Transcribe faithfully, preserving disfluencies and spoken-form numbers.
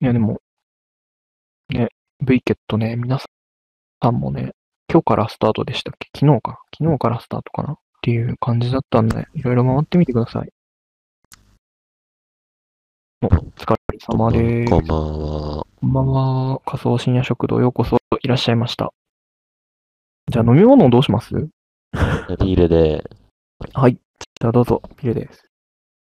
いやでも、ね、ブイケットね、皆さんもね、今日からスタートでしたっけ？昨日か。昨日からスタートかなっていう感じだったんで、いろいろ回ってみてください。お疲れ様でこんす。 ばんは。 こんばんは。仮想深夜食堂ようこそいらっしゃいました。じゃあ飲み物どうします？ ビールで、 はい。じゃあどうぞ、ビールです。